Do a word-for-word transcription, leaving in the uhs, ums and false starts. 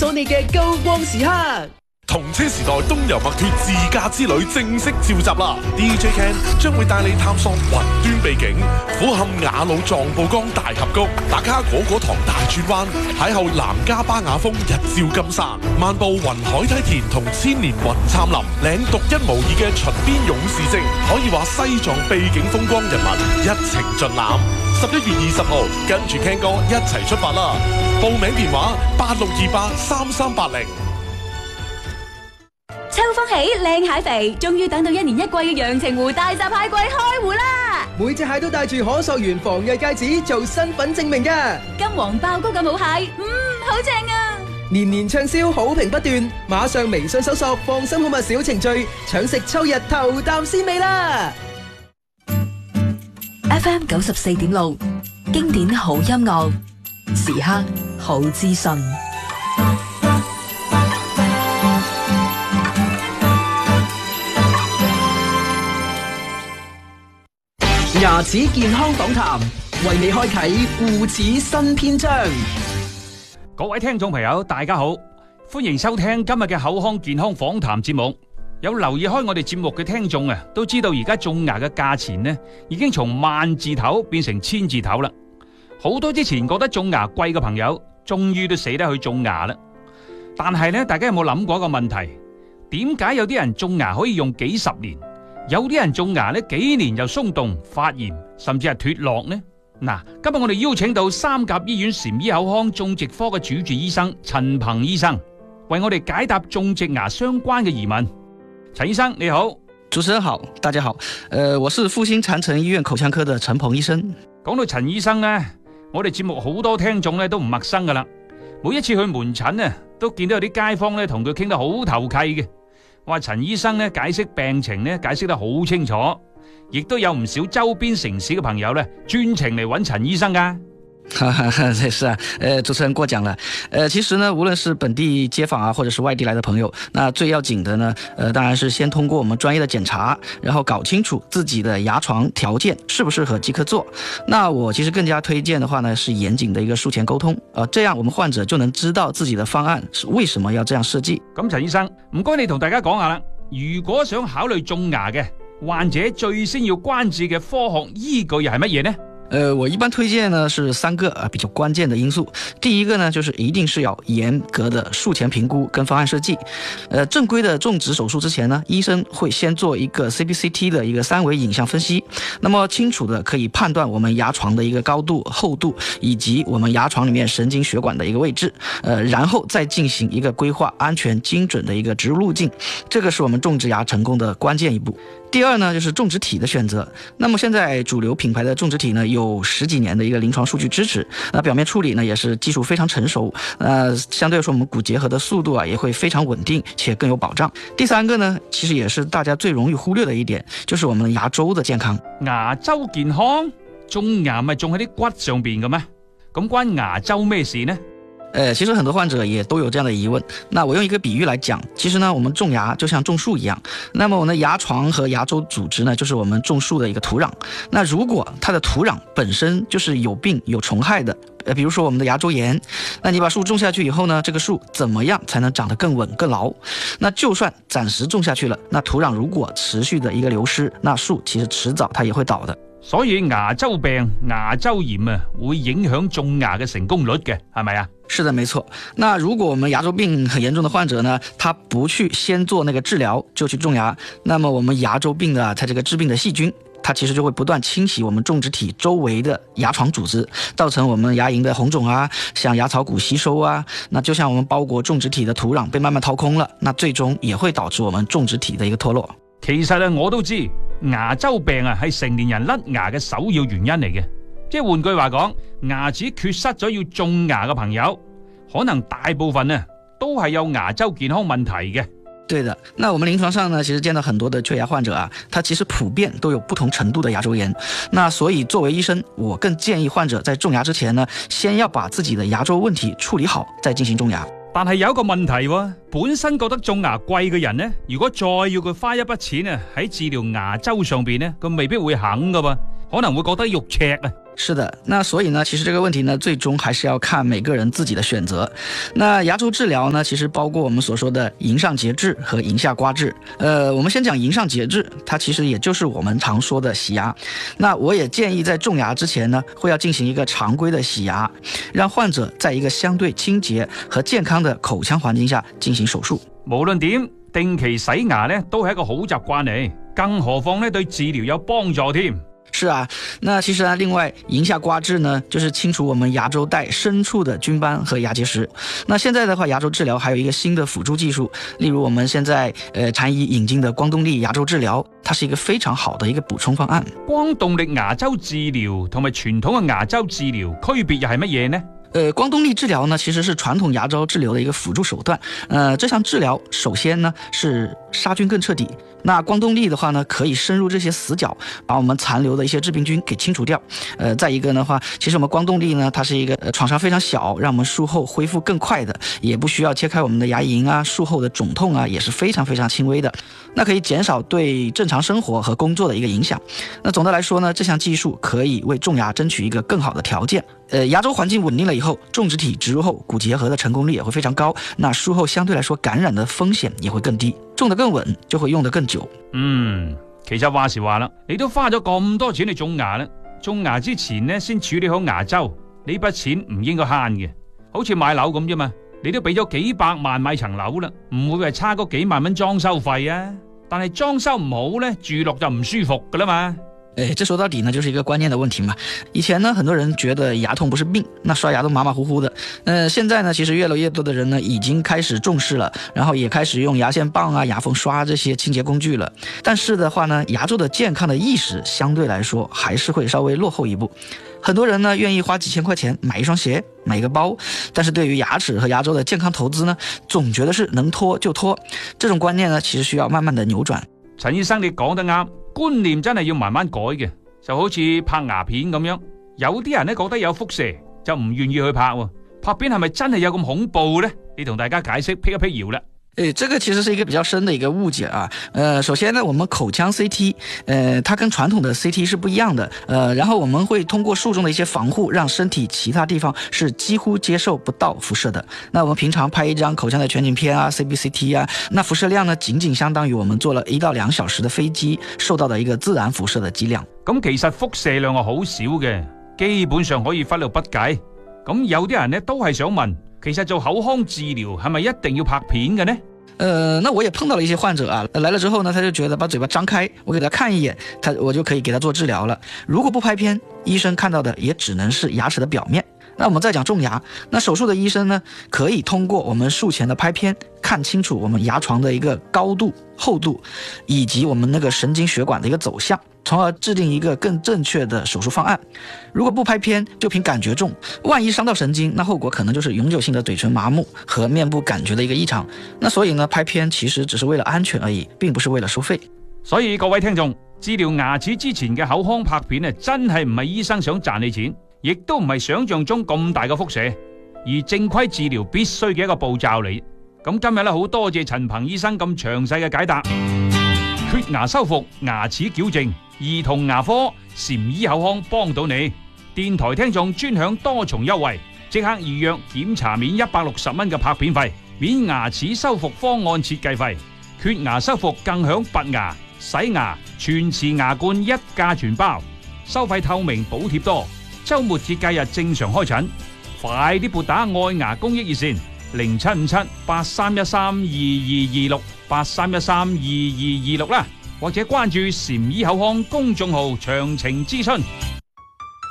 鎖你嘅高光時刻。 同車時代東遊麥脫自駕之旅正式召集啦 ！D J Ken 將會帶你探索雲端秘境，俯瞰雅魯藏布江大峽谷，打卡果果堂大轉彎，邂逅南迦巴雅峰日照金山，漫步雲海梯田同千年雲杉林，領獨一無二嘅巡邊勇士證，可以話西藏秘境風光人物一程盡覽。十一月二十號，跟住 Ken 哥一齊出發啦！報名電話八六二八三三八零。 秋風起，靚蟹肥，終於等到一年一季嘅陽澄湖大閘蟹季開湖啦！ 每隻蟹都帶住可溯源防偽戒指做身份證明嘅， 金黃爆谷嘅母蟹，嗯，好正啊！ 年年暢銷，好評不斷，馬上微信搜索放心好物小程序，搶食秋日頭啖鮮味啦 ！F M 九十四點六，經典好音樂，時刻好資訊。 牙齒健康訪談，為你開啟護齒新篇章。 各位聽眾朋友，大家好，歡迎收聽今日嘅口腔健康訪談節目。有留意開我哋節目嘅聽眾啊，都知道而家種牙嘅價錢呢，已經從萬字頭變成千字頭啦。好多之前覺得種牙貴嘅朋友，終於都捨得去種牙啦。但係呢，大家有冇諗過一個問題？點解有啲人種牙可以用幾十年？有啲人種牙呢，幾年就鬆動、發炎，甚至係脫落呢？嗱，今日我哋邀請到三甲醫院禪醫口腔種植科嘅主治醫生陳鵬醫生，為我哋解答種植牙相關嘅疑問。陳醫生你好。 主持人好，大家好，呃，我是復興禪城醫院口腔科的陳鵬醫生。 講到陳醫生呢，我哋節目好多聽眾呢都唔陌生噶啦，每一次去門診呢，都見到有啲街坊呢同佢傾得好投契嘅。話陳醫生咧解釋病情咧解釋得好清楚，亦都有唔少周邊城市嘅朋友咧專程嚟揾陳醫生噶。 是啊，呃，主持人過獎了。呃，其實呢，無論是本地街坊啊，或者是外地來的朋友，那最要緊的呢，呃，當然是先通過我們專業的檢查，然後搞清楚自己的牙床條件適不適合即刻做。那我其實更加推薦的話呢，是嚴謹的一個術前溝通，呃，這樣我們患者就能知道自己的方案是為什麼要這樣設計。 咁陳醫生，唔該你同大家講下啦，如果想考慮種牙嘅患者，最先要關注嘅科學依據係乜嘢呢？ 呃，我一般推薦呢是三個啊比較關鍵的因素。第一個呢，就是一定是要嚴格的術前評估跟方案設計。呃，正規的種植手術之前呢，醫生會先做一個 C B C T 的一個三維影像分析，那麼清楚的可以判斷我們牙床的一個高度、厚度以及我們牙床裡面神經血管的一個位置。呃，然後再進行一個規劃安全精準的一個植入路徑，這個是我們種植牙成功的關鍵一步。第二呢，就是種植體的選擇。那麼現在主流品牌的種植體呢，有十幾年的一個臨床數據支持，那表面處理呢也是技術非常成熟，呃，相對來說我們骨結合的速度啊也會非常穩定且更有保障。第三個呢，其實也是大家最容易忽略的一點，就是我們牙周的健康。 牙周健康，種牙咪種喺啲骨上邊嘅咩？咁關牙周咩事呢？ 呃，其實很多患者也都有這樣的疑問。那我用一個比喻來講，其實呢，我們種牙就像種樹一樣。那麼我們的牙床和牙周組織呢，就是我們種樹的一個土壤。那如果它的土壤本身就是有病有蟲害的，呃，比如說我們的牙周炎，那你把樹種下去以後呢，這個樹怎麼樣才能長得更穩更牢？那就算暫時種下去了，那土壤如果持續的一個流失，那樹其實遲早它也會倒的。 所以牙周病、牙周炎啊，會影響種牙嘅成功率嘅，係咪啊？ 是的，沒錯。那如果我們牙周病很嚴重的患者呢，他不去先做那個治療就去種牙，那麼我們牙周病的它這個致病的細菌，它其實就會不斷侵襲我們種植體周圍的牙床組織，造成我們牙齦的紅腫啊，像牙槽骨吸收啊，那就像我們包裹種植體的土壤被慢慢掏空了，那最終也會導致我們種植體的一個脫落。 其實啊，我都知牙周病啊係成年人甩牙嘅首要原因嚟嘅。即係換句話講，牙齒缺失咗要種牙嘅朋友，可能大部分呢都係有牙周健康問題嘅。 對的，那我們臨床上呢，其實見到很多的缺牙患者啊，他其實普遍都有不同程度的牙周炎。那所以作為醫生，我更建議患者在種牙之前呢，先要把自己的牙周問題處理好，再進行種牙。 但係有一個問題喎，本身覺得種牙貴嘅人呢，如果再要佢花一筆錢啊喺治療牙周上邊呢，佢未必會肯噶噃，可能會覺得肉赤啊。 是的，那所以呢，其实这个问题呢，最终还是要看每个人自己的选择。那牙周治疗呢，其实包括我们所说的龈上节制和龈下刮治。呃，我们先讲龈上节制，它其实也就是我们常说的洗牙。那我也建议在种牙之前呢，会要進行一個常規的洗牙，讓患者在一個相對清潔和健康的口腔環境下進行手術。 無論點，定期洗牙呢都係一個好習慣嚟，更何況呢對治療有幫助添。 是啊，那其實呢，另外龈下刮治呢，就是清除我們牙周帶深處的菌斑和牙結石。那現在的話，牙周治療還有一個新的輔助技術，例如我們現在呃禪醫引進的光動力牙周治療，它是一個非常好的一個補充方案。 光動力牙周治療同埋傳統嘅牙周治療區別又係乜嘢呢？ 呃，光動力治療呢，其實是傳統牙周治療的一個輔助手段。呃，這項治療首先呢是殺菌更徹底。那光動力的話呢，可以深入這些死角，把我們殘留的一些致病菌給清除掉。呃，再一個的話，其實我們光動力呢，它是一個呃創傷非常小，讓我們術後恢復更快的，也不需要切開我們的牙齦啊，術後的腫痛啊也是非常非常輕微的。那可以減少對正常生活和工作的一個影響。那總的來說呢，這項技術可以為種牙爭取一個更好的條件。呃，牙周環境穩定了以後，種植體植入後骨結合的成功率也會非常高，那術後相對來說感染的風險也會更低，種得更穩就會用得更久。 嗯，其實話時話啦，你都花咗咁多錢去種牙啦，種牙之前呢先處理好牙周，呢筆錢唔應該慳嘅。好似買樓咁啫嘛，你都俾咗幾百萬買層樓啦，唔會係差嗰幾萬蚊裝修費啊。但係裝修唔好呢，住落就唔舒服噶啦嘛。 哎，这说到底呢，就是一个观念的问题嘛。以前呢，很多人觉得牙痛不是病，那刷牙都马马虎虎的。呃，现在呢，其实越来越多的人呢，已经开始重视了，然后也开始用牙线棒啊、牙缝刷这些清洁工具了。但是的话呢，牙周的健康的意识相对来说还是会稍微落后一步。很多人呢，愿意花几千块钱买一双鞋，买一个包，但是对于牙齿和牙周的健康投资呢，总覺得是能拖就拖。這種觀念呢，其實需要慢慢的扭轉。 陳醫生，你講得啱，觀念真係要慢慢改嘅，就好似拍牙片咁樣，有啲人呢覺得有輻射就唔願意去拍喎，拍片係咪真係有咁恐怖呢？你同大家解釋，辟一辟謠啦。 诶，这个其实是一个比较深的一个误解啊。呃，首先呢，我们口腔 C T， 呃，它跟传统的 C T 是不一样的。呃，然后我们会通过术中的一些防护，让身体其他地方是几乎接受不到辐射的。那我们平常拍一張口腔的全景片啊 ，C B C T 啊，那輻射量呢，僅僅相當於我們坐了一到兩小時的飛機受到的一個自然輻射的劑量。 咁其實輻射量係好少嘅，基本上可以忽略不計。咁有啲人呢都係想問。其實做口腔治療係咪一定要拍片嘅呢？ 呃，那我也碰到了一些患者啊，來了之後呢，他就覺得把嘴巴張開，我給他看一眼，他我就可以給他做治療了。如果不拍片，醫生看到的也只能是牙齒的表面。那我們再講種牙，那手術的醫生呢，可以通過我們術前的拍片，看清楚我們牙床的一個高度、厚度，以及我們那個神經血管的一個走向，從而制定一個更正確的手術方案。如果不拍片，就憑感覺種，萬一傷到神經，那後果可能就是永久性的嘴唇麻木和面部感覺的一個異常。那所以呢，拍片其實只是為了安全而已，並不是為了收費。 所以各位聽眾，治療牙齒之前嘅口腔拍片啊，真係唔係醫生想賺你錢，亦都唔係想象中咁大嘅輻射，而正規治療必須嘅一個步驟嚟。咁今日咧好多謝陳鵬醫生咁詳細嘅解答。缺牙修復、牙齒矯正、兒童牙科、禪醫口腔幫到你。電台聽眾專享多重優惠，即刻預約檢查免一百六十蚊嘅拍片費，免牙齒修復方案設計費，缺牙修復更享拔牙、洗牙、全瓷牙冠一價全包，收費透明補貼多。周末節假日正常開診，快啲撥打愛牙公益熱線零七五七八三一三二二二六八三一三二二二六啦，或者關注禪醫口腔公眾號詳情諮詢。